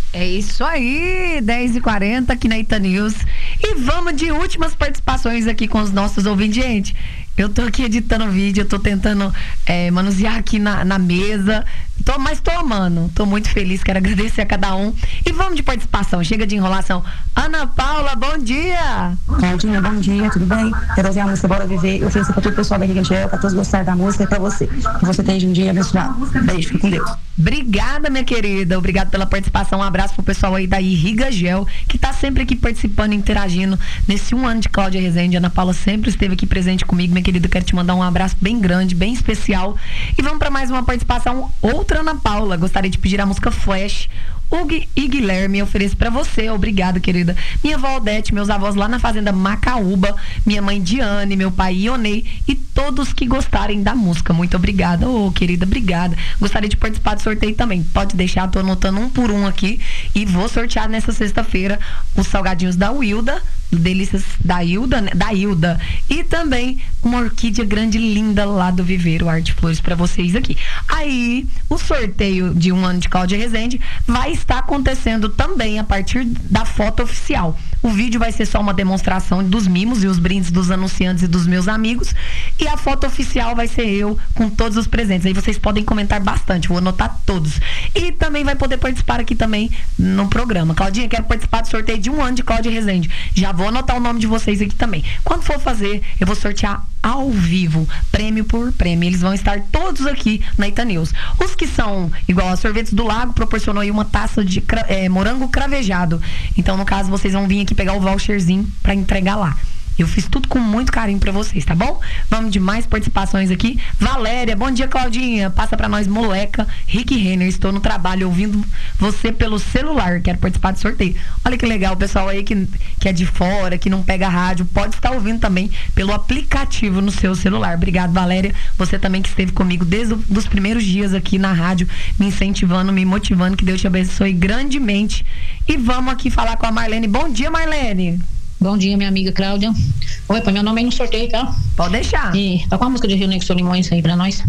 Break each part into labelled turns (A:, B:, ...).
A: É isso aí, 10h40 aqui na Ita News. E vamos de últimas participações aqui com os nossos ouvintes. Gente, eu tô aqui editando o vídeo, eu tô tentando manusear aqui na mesa. Mas tô amando, tô muito feliz, quero agradecer a cada um. E vamos de participação, chega de enrolação. Ana Paula, bom dia!
B: Claudinha, bom dia, tudo bem? Quero ouvir a música Bora Viver. Eu fiz pra todo o pessoal da Riga Gel, pra todos gostarem da música e pra você. Que você tenha um dia abençoado. Beijo, fique com Deus.
A: Obrigada, minha querida, obrigado pela participação. Um abraço pro pessoal aí da Irriga Gel, que tá sempre aqui participando, interagindo nesse 1 ano de Cláudia Rezende. A Ana Paula sempre esteve aqui presente comigo, minha querida. Quero te mandar um abraço bem grande, bem especial. E vamos para mais uma participação, outra Ana Paula. Gostaria de pedir a música Flash. Hugo e Guilherme, eu ofereço pra você. Obrigado, querida. Minha avó Odete, meus avós lá na fazenda Macaúba, minha mãe Diane, meu pai Ionei e todos que gostarem da música. Muito obrigada. Ô, querida, obrigada. Gostaria de participar do sorteio também. Pode deixar, tô anotando um por um aqui e vou sortear nessa sexta-feira os salgadinhos da Wilda, delícias da Hilda, né? Da Hilda. E também uma orquídea grande linda lá do Viveiro Arte Flores pra vocês aqui. Aí, o sorteio de 1 ano de Cláudia Rezende vai estar acontecendo também a partir da foto oficial. O vídeo vai ser só uma demonstração dos mimos e os brindes dos anunciantes e dos meus amigos. E a foto oficial vai ser eu com todos os presentes. Aí vocês podem comentar bastante, vou anotar todos. E também vai poder participar aqui também no programa. Claudinha, quero participar do sorteio de 1 ano de Cláudia Rezende. Já vou anotar o nome de vocês aqui também. Quando for fazer, eu vou sortear ao vivo, prêmio por prêmio. Eles vão estar todos aqui na Ita News. Os que são igual a Sorvetes do Lago proporcionou aí uma taça de morango cravejado. Então, no caso, vocês vão vir aqui pegar o voucherzinho pra entregar lá. Eu fiz tudo com muito carinho pra vocês, tá bom? Vamos de mais participações aqui. Valéria, bom dia, Claudinha. Passa pra nós, moleca. Rick Renner, estou no trabalho ouvindo você pelo celular. Quero participar do sorteio. Olha que legal, o pessoal aí que é de fora, que não pega rádio, pode estar ouvindo também pelo aplicativo no seu celular. Obrigado, Valéria. Você também que esteve comigo desde os primeiros dias aqui na rádio, me incentivando, me motivando. Que Deus te abençoe grandemente. E vamos aqui falar com a Marlene. Bom dia, Marlene.
C: Bom dia, minha amiga Cláudia. Oi, põe meu nome aí no sorteio, tá?
A: Pode deixar.
C: E tá com a música de Rio Negro Solimões aí pra nós.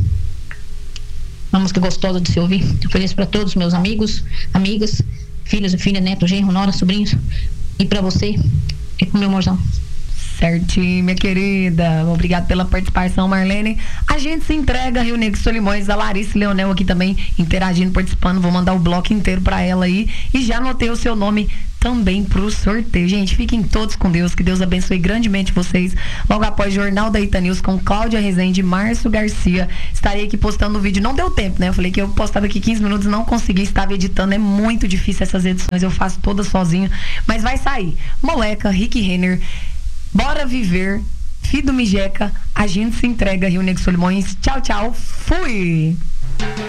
C: Uma música gostosa de se ouvir. Eu ofereço pra todos os meus amigos, amigas, filhos e filhas, netos, genro, nora, sobrinhos. E pra você, e pro meu amorzão.
A: Certinho, minha querida. Obrigado pela participação, Marlene. A gente se entrega, Rio Negro Solimões, a Larissa Leonel aqui também interagindo, participando. Vou mandar o bloco inteiro pra ela aí. E já anotei o seu nome também pro sorteio. Gente, fiquem todos com Deus, que Deus abençoe grandemente vocês. Logo após o Jornal da Ita News com Cláudia Rezende e Márcio Garcia, estarei aqui postando o vídeo. Não deu tempo, né? Eu falei que eu postava aqui 15 minutos, não consegui, estava editando. É muito difícil essas edições, eu faço todas sozinha, mas vai sair. Moleca, Rick Renner, Bora Viver, Fido Mijeca, a gente se entrega, Rio Negro Solimões. Tchau, tchau, fui!